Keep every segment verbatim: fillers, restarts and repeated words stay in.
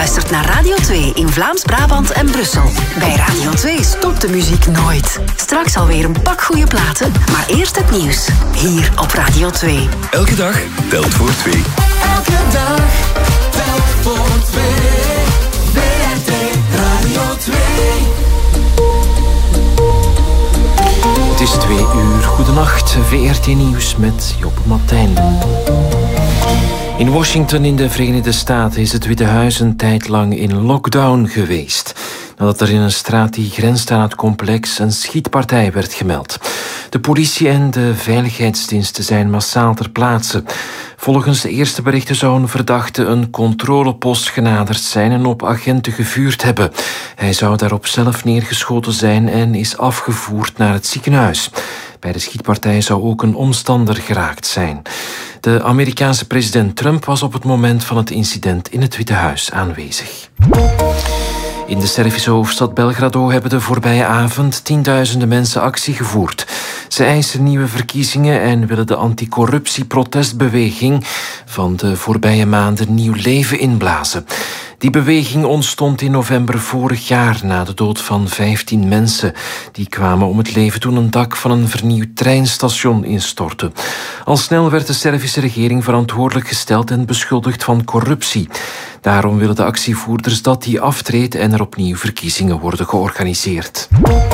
luistert naar Radio twee in Vlaams-Brabant en Brussel. Bij Radio twee stopt de muziek nooit. Straks alweer een pak goede platen, maar eerst het nieuws. Hier op Radio twee. Elke dag telt voor twee. Elke dag telt voor twee. V R T Radio twee. Het is twee uur. Goedenacht. V R T Nieuws met Joppe Martijn. In Washington in de Verenigde Staten is het Witte Huis een tijd lang in lockdown geweest, nadat er in een straat die grenst aan het complex een schietpartij werd gemeld. De politie en de veiligheidsdiensten zijn massaal ter plaatse. Volgens de eerste berichten zou een verdachte een controlepost genaderd zijn en op agenten gevuurd hebben. Hij zou daarop zelf neergeschoten zijn en is afgevoerd naar het ziekenhuis. Bij de schietpartij zou ook een omstander geraakt zijn. De Amerikaanse president Trump was op het moment van het incident in het Witte Huis aanwezig. In de Servische hoofdstad Belgrado hebben de voorbije avond tienduizenden mensen actie gevoerd. Ze eisen nieuwe verkiezingen en willen de anticorruptieprotestbeweging van de voorbije maanden nieuw leven inblazen. Die beweging ontstond in november vorig jaar na de dood van vijftien mensen. Die kwamen om het leven toen een dak van een vernieuwd treinstation instortte. Al snel werd de Servische regering verantwoordelijk gesteld en beschuldigd van corruptie. Daarom willen de actievoerders dat die aftreedt en er opnieuw verkiezingen worden georganiseerd.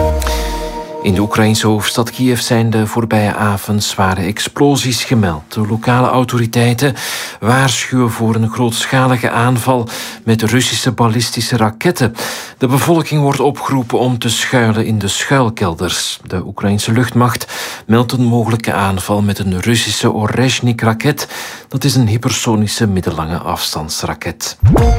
In de Oekraïnse hoofdstad Kiev zijn de voorbije avond zware explosies gemeld. De lokale autoriteiten waarschuwen voor een grootschalige aanval met Russische ballistische raketten. De bevolking wordt opgeroepen om te schuilen in de schuilkelders. De Oekraïnse luchtmacht meldt een mogelijke aanval met een Russische Orezhnik-raket. Dat is een hypersonische middellange afstandsraket.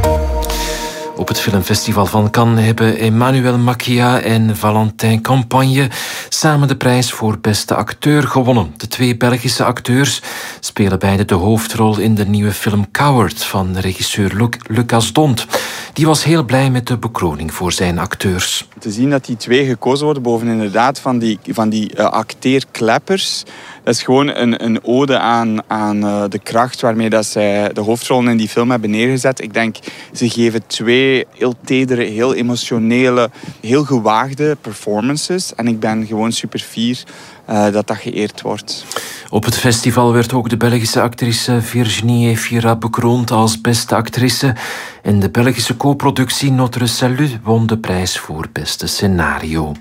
Op het filmfestival van Cannes hebben Emmanuel Macchia en Valentin Campagne samen de prijs voor beste acteur gewonnen. De twee Belgische acteurs spelen beide de hoofdrol in de nieuwe film Coward van regisseur Luc, Lucas Dont. Die was heel blij met de bekroning voor zijn acteurs. Te zien dat die twee gekozen worden boven inderdaad van die, van die uh, acteerkleppers. Dat is gewoon een, een ode aan, aan uh, de kracht waarmee dat zij de hoofdrollen in die film hebben neergezet. Ik denk, ze geven twee heel tedere, heel emotionele, heel gewaagde performances. En ik ben gewoon super fier uh, dat dat geëerd wordt. Op het festival werd ook de Belgische actrice Virginie Efira bekroond als beste actrice. En de Belgische co-productie Notre Salut won de prijs voor beste scenario.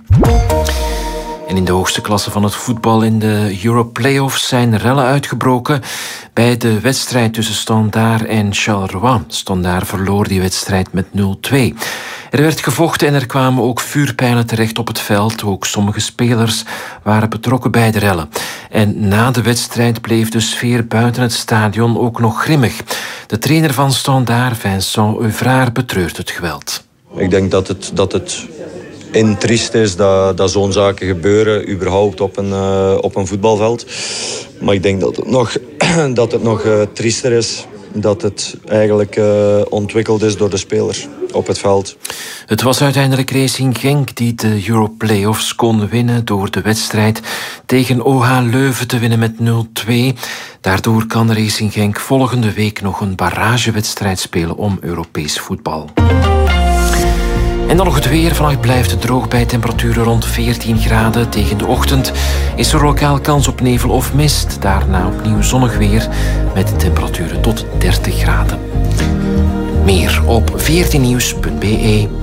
En in de hoogste klasse van het voetbal in de Euro-playoffs zijn rellen uitgebroken bij de wedstrijd tussen Standaard en Charleroi. Standaard verloor die wedstrijd met nul twee. Er werd gevochten en er kwamen ook vuurpijlen terecht op het veld. Ook sommige spelers waren betrokken bij de rellen. En na de wedstrijd bleef de sfeer buiten het stadion ook nog grimmig. De trainer van Standaard, Vincent Euvraar, betreurt het geweld. Ik denk dat het... Dat het... En triest is dat, dat zo'n zaken gebeuren, überhaupt op een, uh, op een voetbalveld. Maar ik denk dat het nog, dat het nog uh, triester is dat het eigenlijk uh, ontwikkeld is door de spelers op het veld. Het was uiteindelijk Racing Genk die de Euro-playoffs kon winnen door de wedstrijd tegen O H Leuven te winnen met nul twee. Daardoor kan Racing Genk volgende week nog een barragewedstrijd spelen om Europees voetbal. En dan nog het weer. Vannacht blijft het droog bij temperaturen rond veertien graden. Tegen de ochtend is er lokaal kans op nevel of mist. Daarna opnieuw zonnig weer met temperaturen tot dertig graden. Meer op veertien nieuws punt be.